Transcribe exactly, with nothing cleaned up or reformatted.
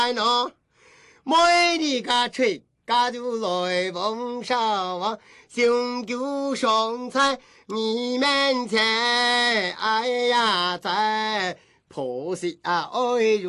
喏，每日家吹，家就来逢上望，雄赳上菜你面前，哎呀，在婆媳啊，哎呦。